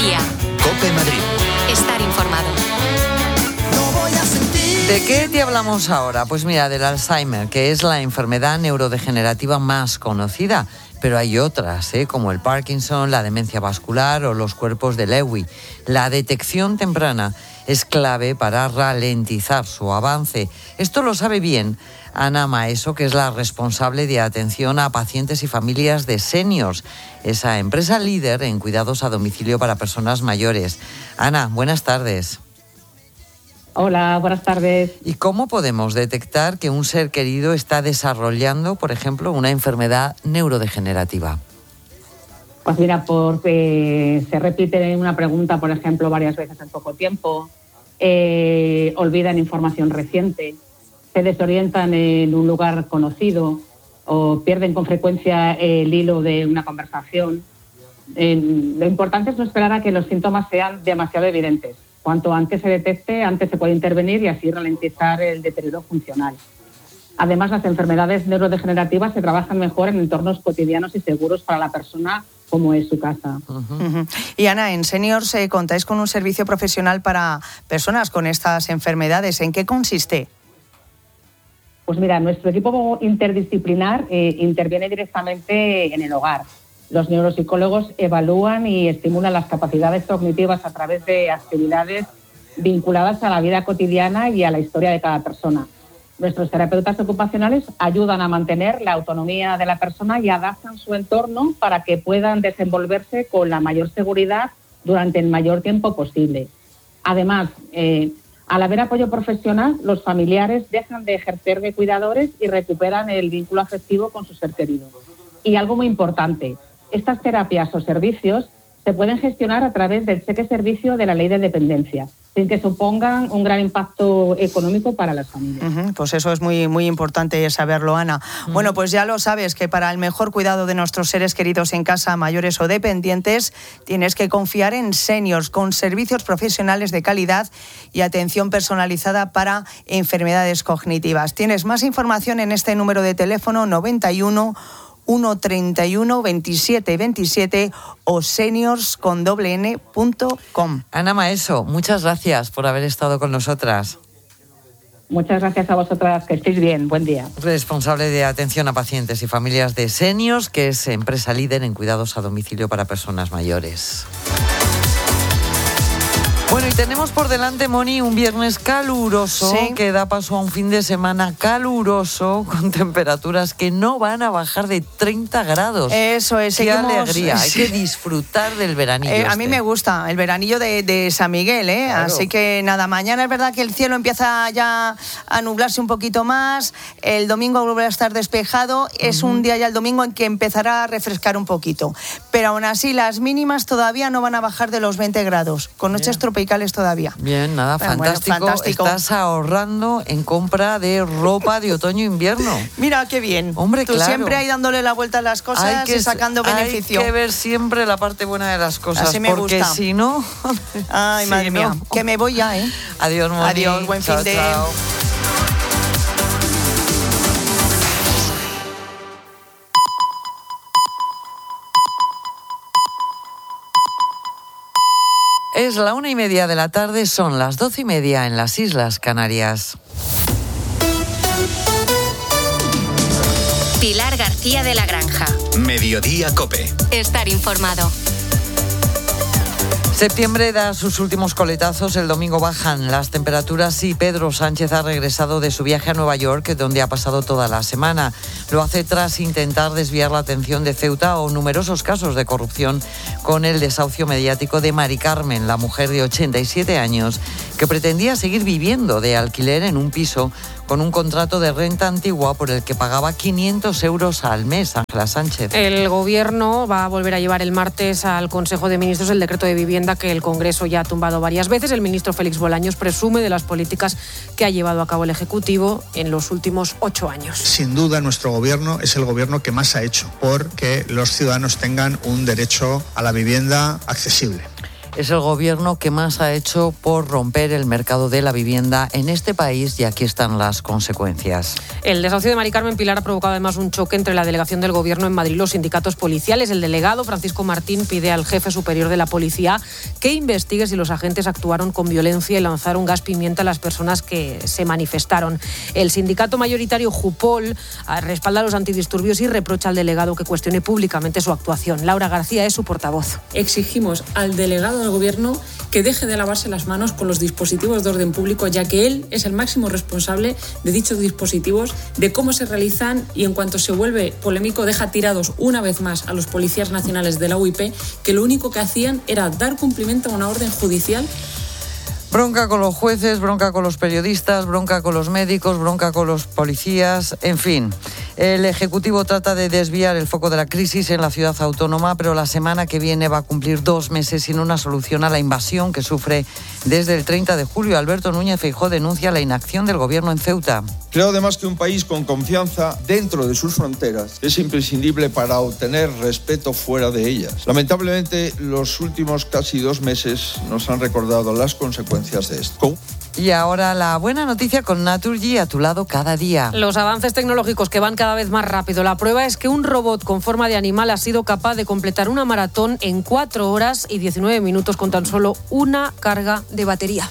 Mediodía. COPE Madrid. Estar informado. ¿De qué te hablamos ahora? Pues mira, del Alzheimer, que es la enfermedad neurodegenerativa más conocida. Pero hay otras, como el Parkinson, la demencia vascular o los cuerpos de Lewy. La detección temprana es clave para ralentizar su avance. Esto lo sabe bien Ana Maeso, que es la responsable de atención a pacientes y familias de seniors, esa empresa líder en cuidados a domicilio para personas mayores. Ana, buenas tardes. Hola, buenas tardes. ¿Y cómo podemos detectar que un ser querido está desarrollando, por ejemplo, una enfermedad neurodegenerativa? Pues mira, porque se repite una pregunta, por ejemplo, varias veces en poco tiempo, olvidan información reciente, se desorientan en un lugar conocido o pierden con frecuencia el hilo de una conversación. Lo importante es no esperar a que los síntomas sean demasiado evidentes. Cuanto antes se detecte, antes se puede intervenir y así ralentizar el deterioro funcional. Además, las enfermedades neurodegenerativas se trabajan mejor en entornos cotidianos y seguros para la persona, como es su casa. Y Ana, en Seniors contáis con un servicio profesional para personas con estas enfermedades. ¿En qué consiste? Pues mira, nuestro equipo interdisciplinar interviene directamente en el hogar. Los neuropsicólogos evalúan y estimulan las capacidades cognitivas a través de actividades vinculadas a la vida cotidiana y a la historia de cada persona. Nuestros terapeutas ocupacionales ayudan a mantener la autonomía de la persona y adaptan su entorno para que puedan desenvolverse con la mayor seguridad durante el mayor tiempo posible. Además, al haber apoyo profesional, los familiares dejan de ejercer de cuidadores y recuperan el vínculo afectivo con su ser querido. Y algo muy importante, estas terapias o servicios se pueden gestionar a través del cheque servicio de la Ley de Dependencia, sin que supongan un gran impacto económico para las familias. Pues eso es muy, muy importante saberlo, Ana. Bueno, pues ya lo sabes, que para el mejor cuidado de nuestros seres queridos en casa, mayores o dependientes, tienes que confiar en Seniors, con servicios profesionales de calidad y atención personalizada para enfermedades cognitivas. Tienes más información en este número de teléfono 91 131 27 27 o seniors.com. Ana Maeso, muchas gracias por haber estado con nosotras. Muchas gracias a vosotras, que estéis bien, buen día. Responsable de atención a pacientes y familias de Seniors, que es empresa líder en cuidados a domicilio para personas mayores. Bueno, y tenemos por delante, Moni, un viernes caluroso, ¿sí?, que da paso a un fin de semana caluroso con temperaturas que no van a bajar de 30 grados. Eso es. ¡Qué alegría! Hay que disfrutar del veranillo. A mí me gusta el veranillo de San Miguel, ¿eh? Claro. Así que nada, mañana es verdad que el cielo empieza ya a nublarse un poquito más, el domingo volverá a estar despejado, es un día ya el domingo en que empezará a refrescar un poquito. Pero aún así las mínimas todavía no van a bajar de los 20 grados, con noches tropicales todavía. Bien, nada, fantástico. Bueno, fantástico. Estás ahorrando en compra de ropa de otoño-invierno. Mira qué bien. Hombre, tú claro. Siempre ahí dándole la vuelta a las cosas y sacando beneficio. Hay que ver siempre la parte buena de las cosas. Así me porque gusta. Si no... Ay, si madre mía. No. Que me voy ya, ¿eh? Adiós, Moni. Adiós, buen fin de... Chao. Es la 1:30 de la tarde, son las 12:30 en las Islas Canarias. Pilar García de la Granja. Mediodía COPE. Estar informado. Septiembre da sus últimos coletazos, el domingo bajan las temperaturas y Pedro Sánchez ha regresado de su viaje a Nueva York, donde ha pasado toda la semana. Lo hace tras intentar desviar la atención de Ceuta o numerosos casos de corrupción con el desahucio mediático de Mari Carmen, la mujer de 87 años, que pretendía seguir viviendo de alquiler en un piso con un contrato de renta antigua por el que pagaba 500 euros al mes. Ángela Sánchez. El Gobierno va a volver a llevar el martes al Consejo de Ministros el decreto de vivienda que el Congreso ya ha tumbado varias veces. El ministro Félix Bolaños presume de las políticas que ha llevado a cabo el Ejecutivo en los últimos 8 años. Sin duda, nuestro Gobierno es el Gobierno que más ha hecho por que los ciudadanos tengan un derecho a la vivienda accesible. es el gobierno que más ha hecho por romper el mercado de la vivienda en este país y aquí están las consecuencias. El desahucio de Mari Carmen Pilar ha provocado además un choque entre la delegación del gobierno en Madrid y los sindicatos policiales. El delegado Francisco Martín pide al jefe superior de la policía que investigue si los agentes actuaron con violencia y lanzaron gas pimienta a las personas que se manifestaron. El sindicato mayoritario Jupol respalda a los antidisturbios y reprocha al delegado que cuestione públicamente su actuación. Laura García es su portavoz. Exigimos al delegado del Gobierno que deje de lavarse las manos con los dispositivos de orden público, ya que él es el máximo responsable de dichos dispositivos, de cómo se realizan y en cuanto se vuelve polémico deja tirados una vez más a los policías nacionales de la UIP, que lo único que hacían era dar cumplimiento a una orden judicial. Bronca con los jueces, bronca con los periodistas, bronca con los médicos, bronca con los policías, en fin. El Ejecutivo trata de desviar el foco de la crisis en la ciudad autónoma, pero la semana que viene va a cumplir 2 meses sin una solución a la invasión que sufre desde el 30 de julio. Alberto Núñez Feijóo denuncia la inacción del gobierno en Ceuta. Creo además que un país con confianza dentro de sus fronteras es imprescindible para obtener respeto fuera de ellas. Lamentablemente, los últimos casi 2 meses nos han recordado las consecuencias de esto. Y ahora la buena noticia con Naturgy, a tu lado cada día. Los avances tecnológicos que van cada vez más rápido. La prueba es que un robot con forma de animal ha sido capaz de completar una maratón en 4 horas y 19 minutos con tan solo una carga de batería.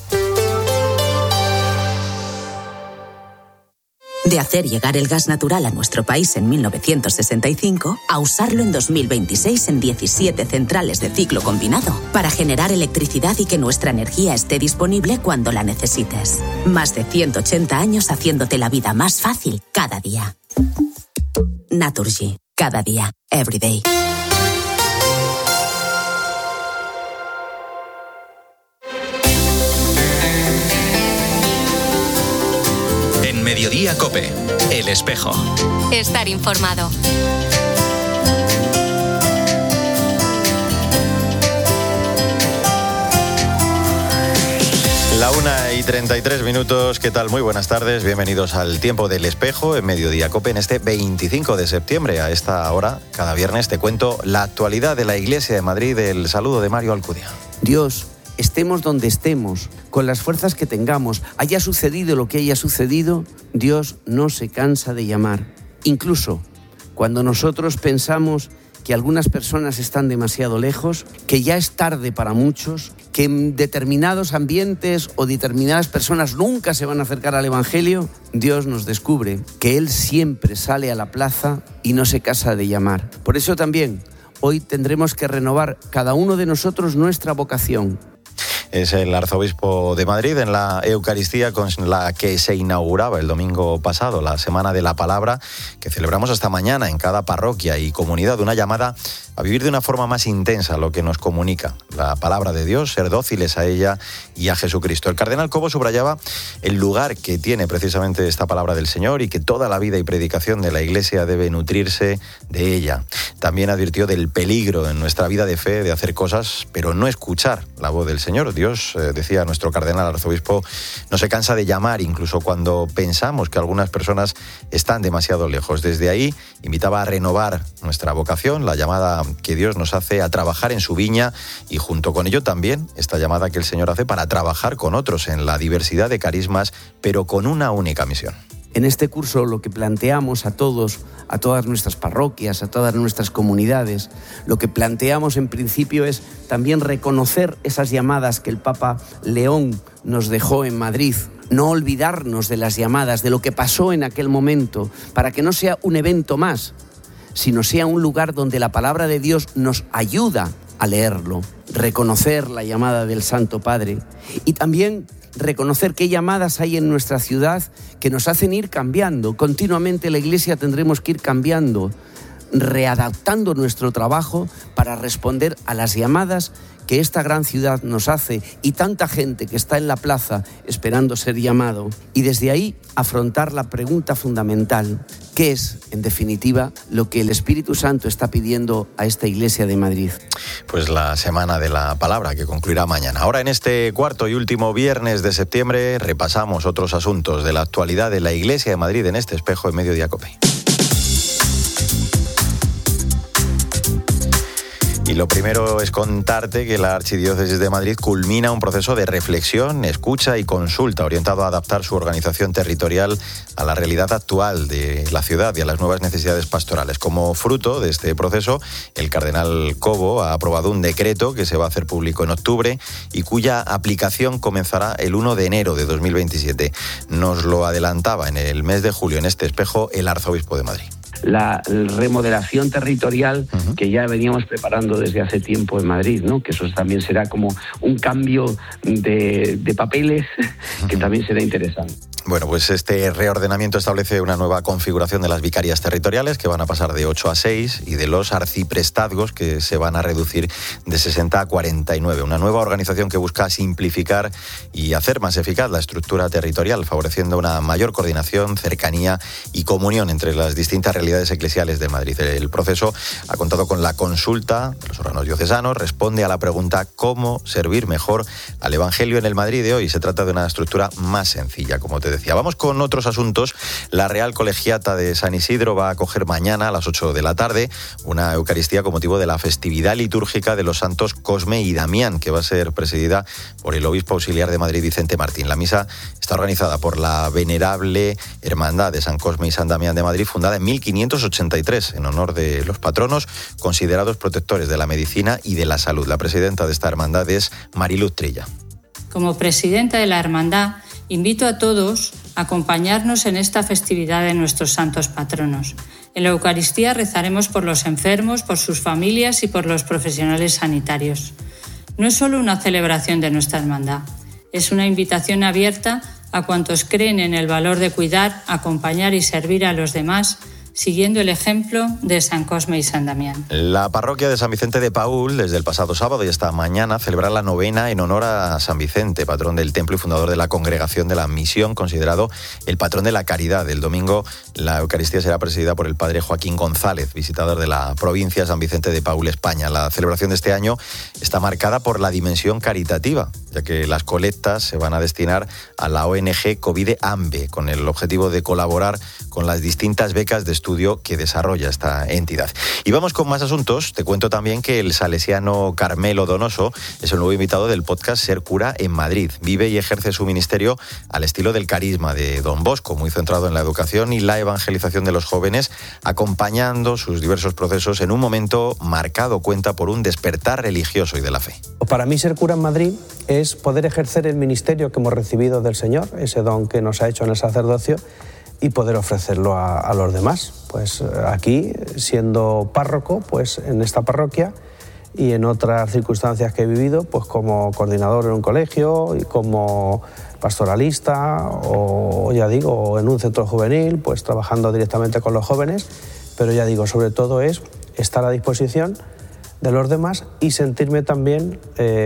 De hacer llegar el gas natural a nuestro país en 1965 a usarlo en 2026 en 17 centrales de ciclo combinado para generar electricidad y que nuestra energía esté disponible cuando la necesites. Más de 180 años haciéndote la vida más fácil cada día. Naturgy. Cada día. Every day. Mediodía COPE, El Espejo. Estar informado. La 1:33, ¿qué tal? Muy buenas tardes, bienvenidos al Tiempo del Espejo en Mediodía COPE en este 25 de septiembre. A esta hora, cada viernes, te cuento la actualidad de la Iglesia de Madrid. El saludo de Mario Alcudia. Dios, estemos donde estemos, con las fuerzas que tengamos, haya sucedido lo que haya sucedido, Dios no se cansa de llamar. Incluso cuando nosotros pensamos que algunas personas están demasiado lejos, que ya es tarde para muchos, que en determinados ambientes o determinadas personas nunca se van a acercar al Evangelio, Dios nos descubre que Él siempre sale a la plaza y no se cansa de llamar. Por eso también hoy tendremos que renovar cada uno de nosotros nuestra vocación. Es el arzobispo de Madrid en la Eucaristía con la que se inauguraba el domingo pasado la Semana de la Palabra, que celebramos hasta mañana en cada parroquia y comunidad, una llamada a vivir de una forma más intensa lo que nos comunica la palabra de Dios, ser dóciles a ella y a Jesucristo. El cardenal Cobo subrayaba el lugar que tiene precisamente esta palabra del Señor y que toda la vida y predicación de la Iglesia debe nutrirse de ella. También advirtió del peligro en nuestra vida de fe de hacer cosas, pero no escuchar la voz del Señor. Dios, decía nuestro cardenal arzobispo, no se cansa de llamar, incluso cuando pensamos que algunas personas están demasiado lejos. Desde ahí invitaba a renovar nuestra vocación, la llamada que Dios nos hace a trabajar en su viña y junto con ello también esta llamada que el Señor hace para trabajar con otros en la diversidad de carismas, pero con una única misión. En este curso lo que planteamos a todos, a todas nuestras parroquias, a todas nuestras comunidades, lo que planteamos en principio es también reconocer esas llamadas que el Papa León nos dejó en Madrid. No olvidarnos de las llamadas, de lo que pasó en aquel momento, para que no sea un evento más, sino sea un lugar donde la palabra de Dios nos ayuda a leerlo. Reconocer la llamada del Santo Padre y también reconocer qué llamadas hay en nuestra ciudad que nos hacen ir cambiando. Continuamente la Iglesia tendremos que ir cambiando, readaptando nuestro trabajo para responder a las llamadas que esta gran ciudad nos hace y tanta gente que está en la plaza esperando ser llamado. Y desde ahí afrontar la pregunta fundamental, ¿qué es, en definitiva, lo que el Espíritu Santo está pidiendo a esta Iglesia de Madrid? Pues la Semana de la Palabra, que concluirá mañana. Ahora, en este cuarto y último viernes de septiembre, repasamos otros asuntos de la actualidad de la Iglesia de Madrid en este espejo en Mediodía COPE. Y Y lo primero es contarte que la Archidiócesis de Madrid culmina un proceso de reflexión, escucha y consulta orientado a adaptar su organización territorial a la realidad actual de la ciudad y a las nuevas necesidades pastorales. Como fruto de este proceso, el cardenal Cobo ha aprobado un decreto que se va a hacer público en octubre y cuya aplicación comenzará el 1 de enero de 2027. Nos lo adelantaba en el mes de julio en este espejo el arzobispo de Madrid. La remodelación territorial que ya veníamos preparando desde hace tiempo en Madrid, ¿no? Que eso también será como un cambio de papeles que también será interesante. Bueno, pues este reordenamiento establece una nueva configuración de las vicarías territoriales que van a pasar de 8 a 6 y de los arciprestazgos que se van a reducir de 60 a 49. Una nueva organización que busca simplificar y hacer más eficaz la estructura territorial, favoreciendo una mayor coordinación, cercanía y comunión entre las distintas realidades eclesiales de Madrid. El proceso ha contado con la consulta de los órganos diocesanos, responde a la pregunta ¿cómo servir mejor al Evangelio en el Madrid de hoy? Se trata de una estructura más sencilla, como te decía. Vamos con otros asuntos. La Real Colegiata de San Isidro va a acoger mañana a las 8 de la tarde una Eucaristía con motivo de la festividad litúrgica de los santos Cosme y Damián, que va a ser presidida por el obispo auxiliar de Madrid, Vicente Martín. La misa está organizada por la venerable Hermandad de San Cosme y San Damián de Madrid, fundada en 1583, en honor de los patronos considerados protectores de la medicina y de la salud. La presidenta de esta hermandad es Mariluz Trilla. Como presidenta de la hermandad, invito a todos a acompañarnos en esta festividad de nuestros santos patronos. En la Eucaristía rezaremos por los enfermos, por sus familias y por los profesionales sanitarios. No es solo una celebración de nuestra hermandad, es una invitación abierta a cuantos creen en el valor de cuidar, acompañar y servir a los demás, siguiendo el ejemplo de San Cosme y San Damián. La parroquia de San Vicente de Paúl, desde el pasado sábado y hasta mañana, celebra la novena en honor a San Vicente, patrón del templo y fundador de la Congregación de la Misión, considerado el patrón de la caridad. El domingo la Eucaristía será presidida por el padre Joaquín González, visitador de la provincia de San Vicente de Paúl, España. La celebración de este año está marcada por la dimensión caritativa, ya que las colectas se van a destinar a la ONG Covide Ambe, con el objetivo de colaborar con las distintas becas de estudio que desarrolla esta entidad. Y vamos con más asuntos. Te cuento también que el salesiano Carmelo Donoso es el nuevo invitado del podcast Ser Cura en Madrid. Vive y ejerce su ministerio al estilo del carisma de Don Bosco, muy centrado en la educación y la evangelización de los jóvenes, acompañando sus diversos procesos en un momento marcado, cuenta, por un despertar religioso y de la fe. Para mí ser cura en Madrid es poder ejercer el ministerio que hemos recibido del Señor, ese don que nos ha hecho en el sacerdocio, y poder ofrecerlo a los demás. Pues aquí, siendo párroco, pues en esta parroquia y en otras circunstancias que he vivido, pues como coordinador en un colegio y como pastoralista o, ya digo, en un centro juvenil, pues trabajando directamente con los jóvenes, pero ya digo, sobre todo es estar a disposición de los demás y sentirme también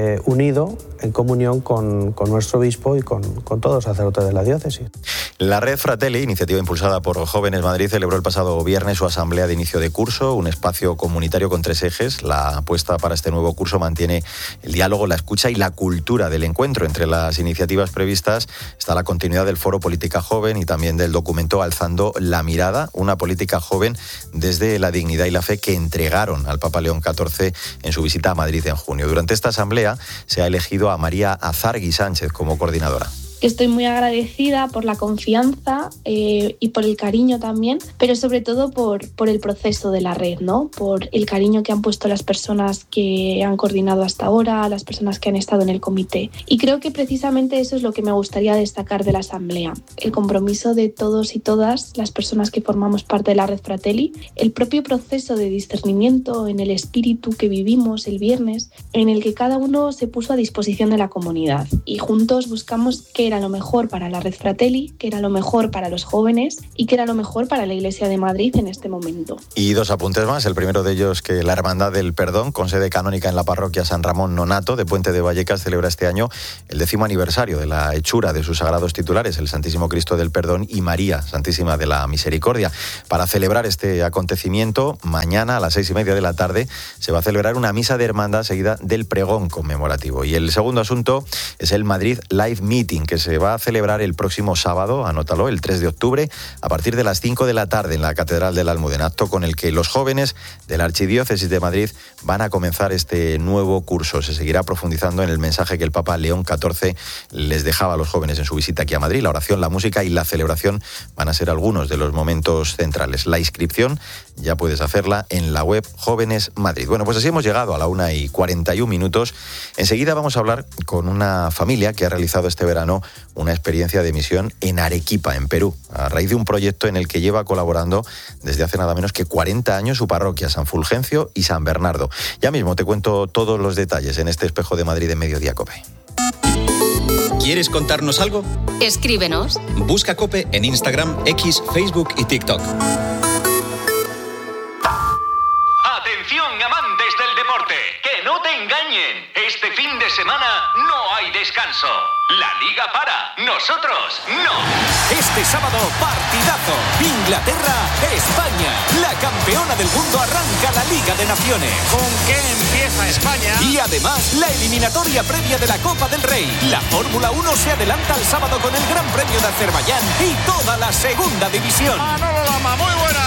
unido en comunión con nuestro obispo y con todos los sacerdotes de la diócesis. La Red Fratelli, iniciativa impulsada por Jóvenes Madrid, celebró el pasado viernes su asamblea de inicio de curso, un espacio comunitario con 3 ejes. La apuesta para este nuevo curso mantiene el diálogo, la escucha y la cultura del encuentro. Entre las iniciativas previstas está la continuidad del Foro Política Joven y también del documento Alzando la Mirada, una política joven desde la dignidad y la fe que entregaron al Papa León XIV en su visita a Madrid en junio. Durante esta asamblea se ha elegido a María Azargui Sánchez como coordinadora. Estoy muy agradecida por la confianza y por el cariño también, pero sobre todo por el proceso de la red, ¿no? Por el cariño que han puesto las personas que han coordinado hasta ahora, las personas que han estado en el comité. Y creo que precisamente eso es lo que me gustaría destacar de la asamblea. El compromiso de todos y todas las personas que formamos parte de la Red Fratelli, el propio proceso de discernimiento en el espíritu que vivimos el viernes, en el que cada uno se puso a disposición de la comunidad y juntos buscamos que era lo mejor para la Red Fratelli, que era lo mejor para los jóvenes y que era lo mejor para la Iglesia de Madrid en este momento. Y 2 apuntes más. El primero de ellos, que la Hermandad del Perdón, con sede canónica en la parroquia San Ramón Nonato de Puente de Vallecas, celebra este año el 10º aniversario de la hechura de sus sagrados titulares, el Santísimo Cristo del Perdón y María Santísima de la Misericordia. Para celebrar este acontecimiento, mañana a las 6:30 de la tarde se va a celebrar una misa de hermandad seguida del pregón conmemorativo. Y el segundo asunto es el Madrid Live Meeting, que que se va a celebrar el próximo sábado, anótalo, el 3 de octubre, a partir de las 5 de la tarde en la Catedral de la Almudena, acto con el que los jóvenes de la Archidiócesis de Madrid van a comenzar este nuevo curso. Se seguirá profundizando en el mensaje que el Papa León XIV les dejaba a los jóvenes en su visita aquí a Madrid. La oración, la música y la celebración van a ser algunos de los momentos centrales. La inscripción ya puedes hacerla en la web Jóvenes Madrid. Bueno, pues así hemos llegado a la 1:41. Enseguida vamos a hablar con una familia que ha realizado este verano una experiencia de misión en Arequipa, en Perú, a raíz de un proyecto en el que lleva colaborando desde hace nada menos que 40 años su parroquia, San Fulgencio y San Bernardo. Ya mismo te cuento todos los detalles en este Espejo de Madrid en Mediodía COPE. ¿Quieres contarnos algo? Escríbenos. Busca COPE en Instagram, X, Facebook y TikTok. Atención, amantes del deporte, que no te engañen. Este fin de semana no hay descanso. La Liga para, nosotros no. Este sábado, partidazo. Inglaterra-España. La campeona del mundo arranca la Liga de Naciones. ¿Con qué empieza España? Y además, la eliminatoria previa de la Copa del Rey. La Fórmula 1 se adelanta al sábado con el Gran Premio de Azerbaiyán y toda la segunda división. Manolo Lama, muy buena.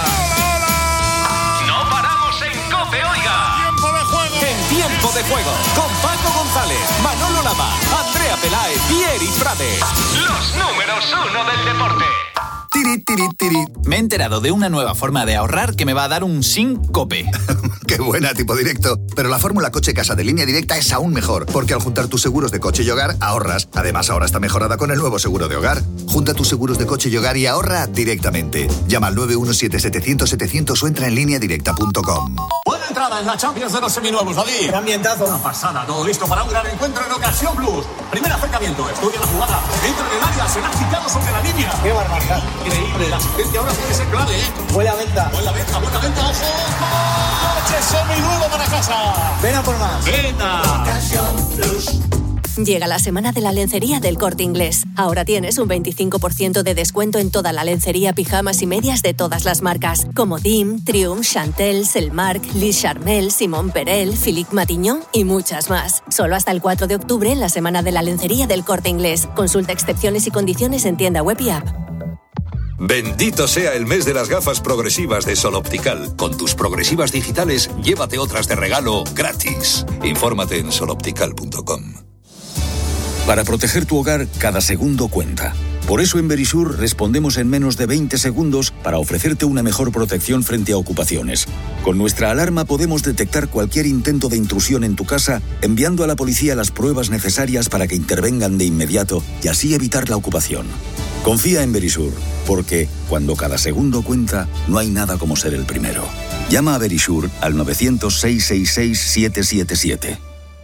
No paramos en COPE, oiga. Tiempo de juego. En Tiempo de Juego, con Paco González, Manolo Lama, Andrea Peláez y Eric Frades. Los números 1 del deporte. Tiri. Me he enterado de una nueva forma de ahorrar que me va a dar un SINCOPE. Qué buena, tipo directo. Pero la fórmula coche casa de Línea Directa es aún mejor, porque al juntar tus seguros de coche y hogar, ahorras. Además, ahora está mejorada con el nuevo seguro de hogar. Junta tus seguros de coche y hogar y ahorra directamente. Llama al 917-700-700 o entra en lineadirecta.com. Buena entrada en la Champions de los seminuevos, David. Qué ambientazo. Una pasada, todo listo para un gran encuentro en Ocasión Plus. Primer acercamiento, estudia la jugada, entra en el área, será quitado sobre la línea. Qué barbaridad. Increíble, la asistencia ahora puede ser clave, ¿eh? Buena venta, ojo. Coche seminuevo para casa. Ven a por más. Venga. Ocasión Plus. Llega la semana de la lencería del Corte Inglés. Ahora tienes un 25% de descuento en toda la lencería, pijamas y medias de todas las marcas, como Dim, Triumph, Chantel, Selmark, Lee Charmel, Simon Perel, Philippe Matignon y muchas más. Solo hasta el 4 de octubre en la semana de la lencería del Corte Inglés. Consulta excepciones y condiciones en tienda web y app. Bendito sea el mes de las gafas progresivas de Sol Optical. Con tus progresivas digitales, llévate otras de regalo gratis. Infórmate en soloptical.com. Para proteger tu hogar, cada segundo cuenta. Por eso en Verisur respondemos en menos de 20 segundos para ofrecerte una mejor protección frente a ocupaciones. Con nuestra alarma podemos detectar cualquier intento de intrusión en tu casa, enviando a la policía las pruebas necesarias para que intervengan de inmediato y así evitar la ocupación. Confía en Verisur, porque cuando cada segundo cuenta, no hay nada como ser el primero. Llama a Verisur al 900-666-777.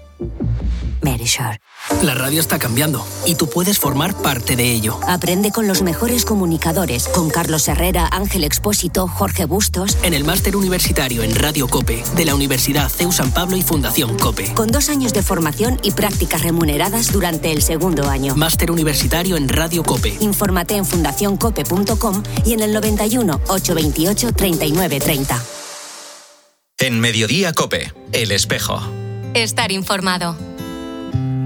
Verisur. La radio está cambiando y tú puedes formar parte de ello. Aprende con los mejores comunicadores, con Carlos Herrera, Ángel Expósito, Jorge Bustos. En el máster universitario en Radio COPE de la Universidad CEU San Pablo y Fundación COPE. Con 2 años de formación y prácticas remuneradas durante el segundo año. Máster universitario en Radio COPE. Infórmate en fundacioncope.com y en el 91 828 3930. En Mediodía COPE, El Espejo. Estar informado.